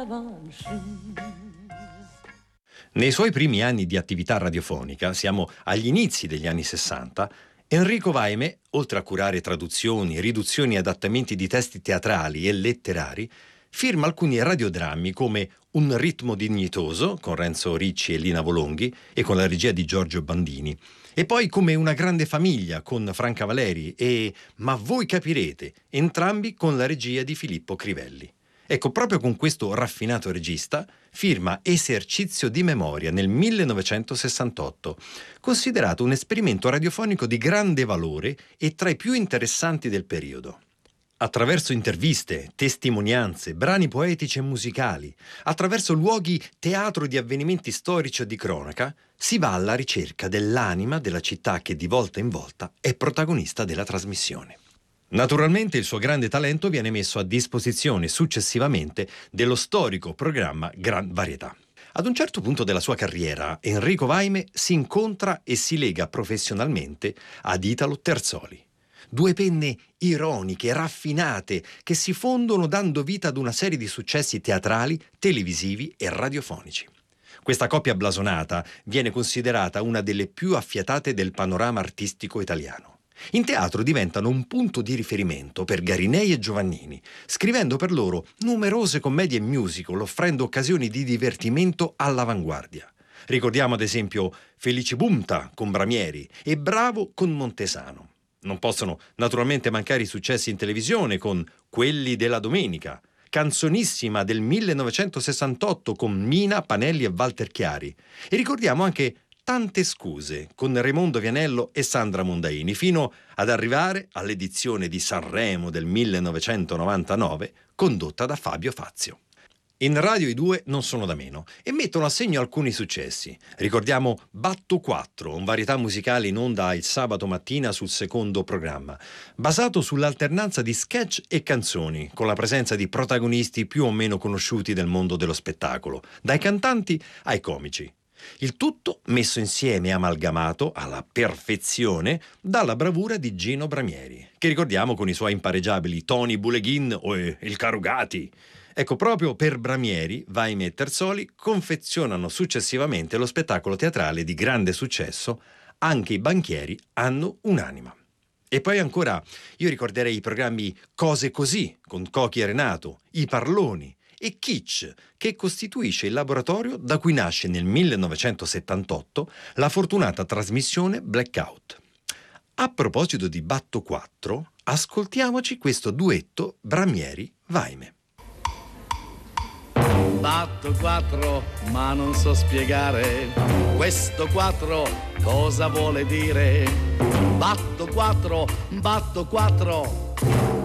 Nei suoi primi anni di attività radiofonica, siamo agli inizi degli anni 60, Enrico Vaime, oltre a curare traduzioni, riduzioni e adattamenti di testi teatrali e letterari, firma alcuni radiodrammi come Un ritmo dignitoso, con Renzo Ricci e Lina Volonghi e con la regia di Giorgio Bandini, e poi come Una grande famiglia con Franca Valeri e Ma voi capirete, entrambi con la regia di Filippo Crivelli. Ecco, proprio con questo raffinato regista firma Esercizio di memoria nel 1968, considerato un esperimento radiofonico di grande valore e tra i più interessanti del periodo. Attraverso interviste, testimonianze, brani poetici e musicali, attraverso luoghi teatro di avvenimenti storici o di cronaca, si va alla ricerca dell'anima della città che di volta in volta è protagonista della trasmissione. Naturalmente il suo grande talento viene messo a disposizione successivamente dello storico programma Gran Varietà. Ad un certo punto della sua carriera, Enrico Vaime si incontra e si lega professionalmente ad Italo Terzoli. Due penne ironiche, raffinate, che si fondono dando vita ad una serie di successi teatrali, televisivi e radiofonici. Questa coppia blasonata viene considerata una delle più affiatate del panorama artistico italiano. In teatro diventano un punto di riferimento per Garinei e Giovannini, scrivendo per loro numerose commedie e musical, offrendo occasioni di divertimento all'avanguardia. Ricordiamo ad esempio Felicibunta con Bramieri e Bravo con Montesano. Non possono naturalmente mancare i successi in televisione con Quelli della domenica, Canzonissima del 1968 con Mina Panelli e Walter Chiari, e ricordiamo anche Tante scuse con Raimondo Vianello e Sandra Mondaini, fino ad arrivare all'edizione di Sanremo del 1999 condotta da Fabio Fazio. In radio i due non sono da meno e mettono a segno alcuni successi. Ricordiamo Batto 4, un varietà musicale in onda il sabato mattina sul secondo programma, basato sull'alternanza di sketch e canzoni, con la presenza di protagonisti più o meno conosciuti del mondo dello spettacolo, dai cantanti ai comici. Il tutto messo insieme e amalgamato alla perfezione dalla bravura di Gino Bramieri, che ricordiamo con i suoi impareggiabili Tony Bouleghin o il Carugati. Ecco, proprio per Bramieri, Vaime e Terzoli confezionano successivamente lo spettacolo teatrale di grande successo Anche i banchieri hanno un'anima. E poi ancora io ricorderei i programmi Cose così con Cochi e Renato, I Parloni e Kitsch, che costituisce il laboratorio da cui nasce nel 1978 la fortunata trasmissione Blackout. A proposito di Batto 4, ascoltiamoci questo duetto Bramieri-Vaime. Batto 4, ma non so spiegare questo 4 cosa vuole dire. Batto 4,